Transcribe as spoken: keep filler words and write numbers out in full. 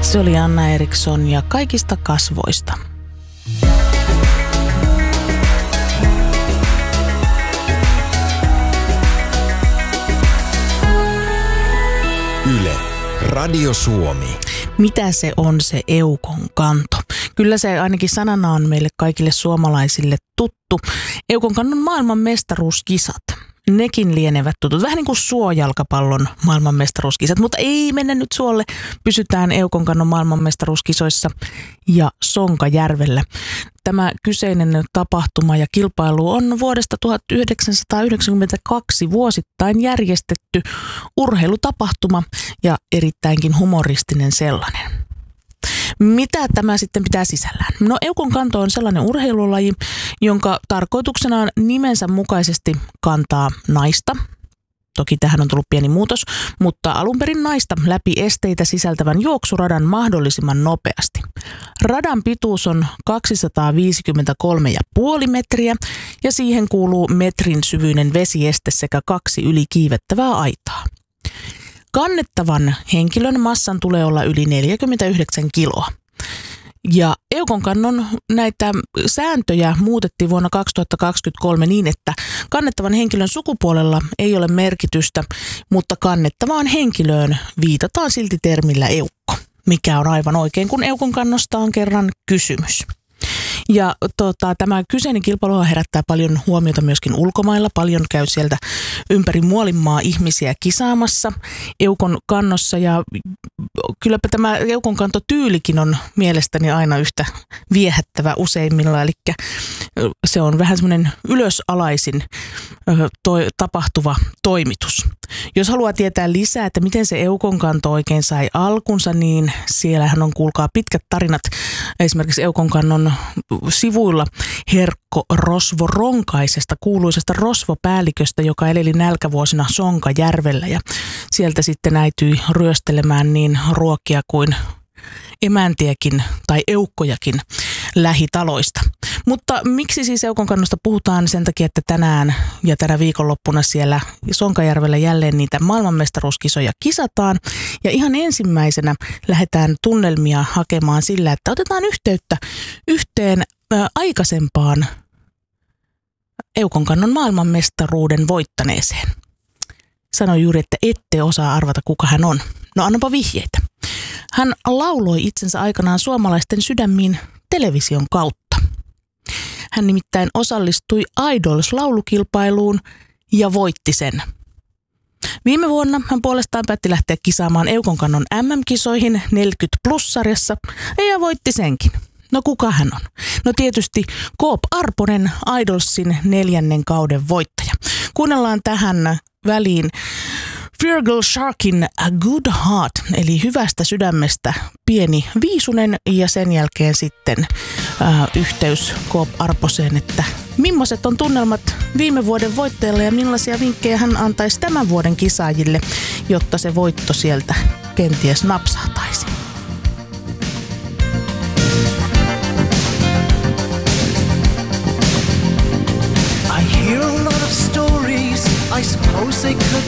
Se oli Anna Eriksson ja Kaikista kasvoista. Yle, Radio Suomi. Mitä se on se eukon kanto? Kyllä se ainakin sanana on meille kaikille suomalaisille tuttu. Eukon kannon maailman mestaruuskisat. Nekin lienevät tutut. Vähän niin kuin suojalkapallon maailmanmestaruuskisat, mutta ei mennä nyt suolle. Pysytään Eukon kannon maailmanmestaruuskisoissa ja Sonkajärvellä. Tämä kyseinen tapahtuma ja kilpailu on vuodesta tuhatyhdeksänsataayhdeksänkymmentäkaksi vuosittain järjestetty urheilutapahtuma ja erittäinkin humoristinen sellainen. Mitä tämä sitten pitää sisällään? No Eukon kanto on sellainen urheilulaji, jonka tarkoituksena on nimensä mukaisesti kantaa naista. Toki tähän on tullut pieni muutos, mutta alun perin naista läpi esteitä sisältävän juoksuradan mahdollisimman nopeasti. Radan pituus on kaksisataaviisikymmentäkolme pilkku viisi metriä ja siihen kuuluu metrin syvyinen vesieste sekä kaksi ylikiivettävää aitaa. Kannettavan henkilön massan tulee olla yli neljäkymmentäyhdeksän kiloa. Ja Eukon kannon näitä sääntöjä muutettiin vuonna kaksituhattakaksikymmentäkolme niin, että kannettavan henkilön sukupuolella ei ole merkitystä, mutta kannettavaan henkilöön viitataan silti termillä eukko, mikä on aivan oikein, kun Eukon kannosta on kerran kysymys. Ja tota, tämä kyseinen kilpailu herättää paljon huomiota myöskin ulkomailla. Paljon käy sieltä ympäri muolinmaa ihmisiä kisaamassa Eukon kannossa. Ja kylläpä tämä Eukon kantotyylikin on mielestäni aina yhtä viehättävä useimmilla. Eli se on vähän semmoinen ylösalaisin toi, tapahtuva toimitus. Jos haluaa tietää lisää, että miten se Eukon kanto oikein sai alkunsa, niin siellähän on, kuulkaa, pitkät tarinat esimerkiksi Eukon kannon sivuilla Herkko Rosvo Ronkaisesta, kuuluisesta rosvopäälliköstä, joka eleli nälkävuosina Sonkajärvellä ja sieltä sitten äityi ryöstelemään niin ruokia kuin emäntiäkin tai eukkojakin lähitaloista. Mutta miksi siis Eukon kannosta puhutaan? Sen takia, että tänään ja tänä viikonloppuna siellä Sonkajärvellä jälleen niitä maailmanmestaruuskisoja kisataan. Ja ihan ensimmäisenä lähdetään tunnelmia hakemaan sillä, että otetaan yhteyttä yhteen ä, aikaisempaan Eukon kannon maailmanmestaruuden voittaneeseen. Sanoin juuri, että ette osaa arvata, kuka hän on. No annapa vihjeitä. Hän lauloi itsensä aikanaan suomalaisten sydämiin television kautta. Hän nimittäin osallistui Idols-laulukilpailuun ja voitti sen. Viime vuonna hän puolestaan päätti lähteä kisaamaan Eukon kannon äm äm-kisoihin neljäkymmentä plus-sarjassa ja voitti senkin. No kuka hän on? No tietysti Coop Arponen, Idolsin neljännen kauden voittaja. Kuunnellaan tähän väliin Virgil Sharkin A Good Heart, eli hyvästä sydämestä pieni viisunen ja sen jälkeen sitten äh, yhteys Coop Arposeen, että millaiset on tunnelmat viime vuoden voittajalla ja millaisia vinkkejä hän antaisi tämän vuoden kisaajille, jotta se voitto sieltä kenties napsahtaisi. I hear a lot of stories, I suppose they could